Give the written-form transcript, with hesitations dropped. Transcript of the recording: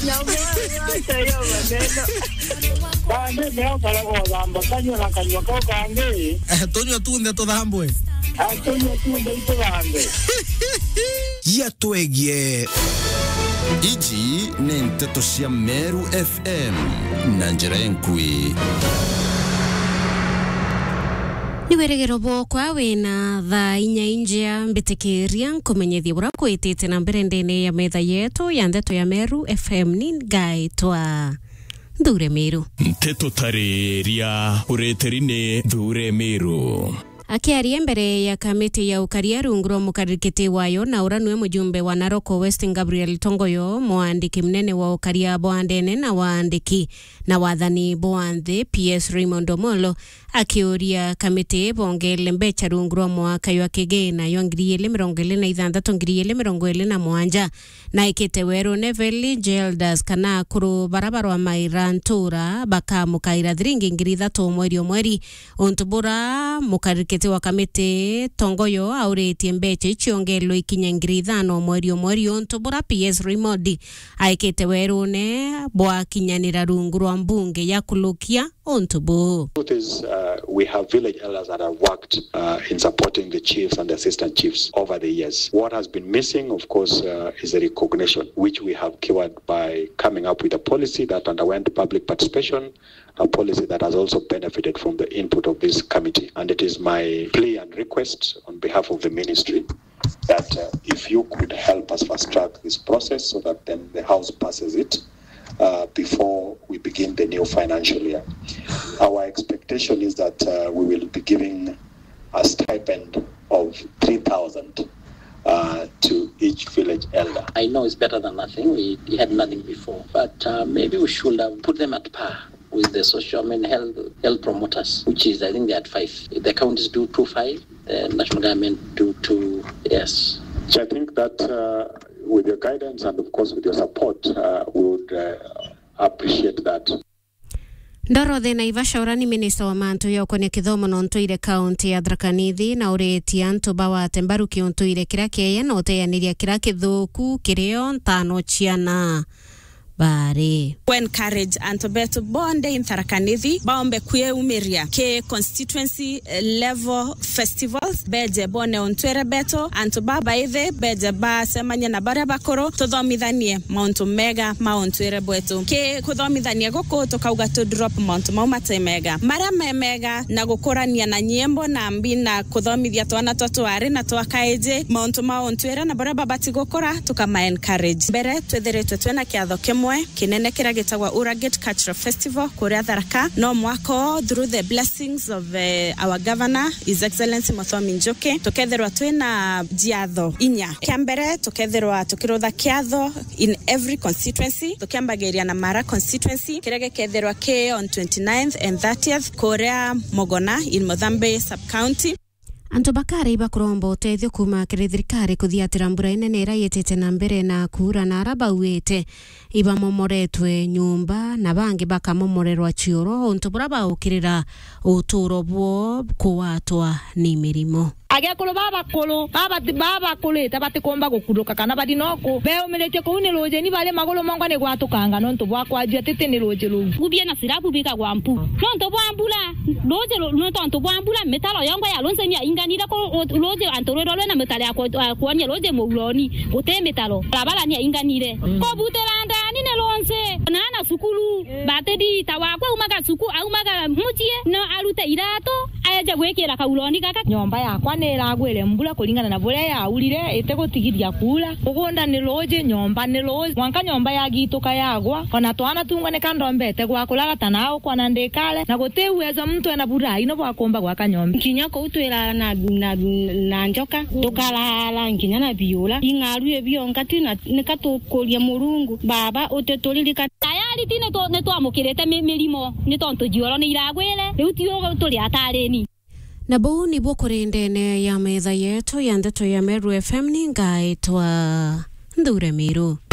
Bande meo kala ko gamba kanyo na kanyo ko kange. Tonyo tunde to dhambwe. Tonyo tunde to bande. Ya tuegie. Iji ni Nteto cia Meru FM na njira enkui. Ni weregero bokwa wina tha inya injia mbitikiria nkumenyethia bura kwitite na mbere ndene ya metha yetu ya Nteto ya Meru FM ni ngaitwa Ndure Meru. Nteto tareria ureterine Ndure Meru. Akiaria mbere ya kamiti ya ukaria runguro mukarikiti wayo na uranwe mujumbe wa Naroko West Gabriel Tongoyo mwandiki mnene wa ukaria boandene na waandiki na wathani boandhe PS Raymond Omolo akiuria kamiti bongele mbecha runguro mwaka yo kigena yo 2026 na ikite weru Neville Geldas kana kuru barabara mairantura baka mukaira thiringi ngiri 3 mweri ontubura mukarikiti wa kamiti Tongoyo auretie mbecha ichiongelwa ikinya ngiri 5 mweri ontubura PS Raymond aikite weru ne bwa kinyanira runguro mbunge ya kulukia ontubu. We have village elders that have worked in supporting the chiefs and the assistant chiefs over the years. What has been missing, of course, is the recognition, which we have cured by coming up with a policy that underwent public participation, a policy that has also benefited from the input of this committee. And it is my plea and request on behalf of the ministry that if you could help us fast track this process so that then the House passes it before we begin the new financial year. Our expectation is that we will be giving a stipend of 3,000 to each village elder. I know it's better than nothing. We had nothing before, but maybe we should have put them at par with the social and health promoters, which is, I think they're at 5. The counties do 2.5, the national government do 2. Yes. So I think that with your guidance and of course with your support, we would appreciate that. Ndoro the Naivasha urani minister wa mantu ya ukone kithomo no ntuire county ya Tharaka Nithi na ureti antu bawa tembaru ki ntuire kira keya no teyaniria kira kithuku kirio ntano chiana bari. We encourage Antobeto bonde in Tharaka Nithi baombe kuye umiria ke constituency level festivals beje bone ontwere beto antobaba ithe beje ba semanya na bare bakoro tuthomithanie Mount Mega mauntwere beto ke kuthomithania goko tukauga to drop Mount Maumate Mega mara mega na gukorania na nyembo na mbina kuthomithia twana twatware na twakaeje Mount Mauntwere na bare babati gukora tukama encourage mbere twetherete twena kiatho kimwe kinene kira gitagwa Uragate Cultural Festival kuria Tharaka no mwako through the blessings of our governor His Excellency Muthomi Njoki tuketherwa twina jiatho inya kiambere tuketherwa tukirotha kiatho in every constituency tukiambageria na Mara constituency kirege ketherwa ke on 29th and 30th kuria Mogona in Mozambique sub county. Anto bakari bakurombo uteithio kuma kiri thirikari kuthiatira mbura inene irayitite na mbere na kura na araba uite iba momoretwe nyumba na bangi bakamomorerwa cioro onto buraba ukirira uturo bwo kuwatwa ni mirimo. Agekolo baba koleta batikomba gukuruka kana badinoko beo melete ko uniloje ni bale magolo mongo ne gwatukanga nonto bwakwa ajya tete ni loje lo ubie na sirabu bika gwampu nonto bwambula loje lo nonto bwambula metalo yango ya lonse ni inganira ko loje antorero na metalo ya ko nya loje muloni ote metalo labala ni inganire ko buteranda ni ne lonse nana sukulu batedi tawakwa umaga suku au maga mutie no alute irato aje gwekera kauloni kaka nyomba yakwa neragwele mbula kulingana na bole ya ulire etegotigiria kula ugonda ni loje nyomba ni loje wanka nyomba ya gituka yagwa ona twana tungane kandombete gwa kulaga tanao kwa ndekale na goteweza mtu ena bura ino bwa komba gwa kanyomba kinyako utwela na njoka tukala nginya na biola ingaru ebyo ngati na nikatokolia murungu baba utetolilika tayari tine to ne to amukirete milimo ni tonto jioro ni iragwele utio tuli atareni. Na buu ni bukuri ndene ya metha yetu ya Nteto ya Meru FM ni ngaitwa Ndure Meru.